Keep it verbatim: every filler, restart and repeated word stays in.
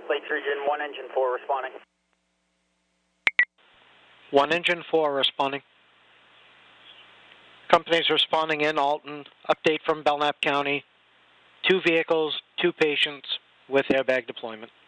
Lakes Region, one engine four responding. One engine four responding. Companies responding in Alton. Update from Belknap County. Two vehicles, two patients with airbag deployment.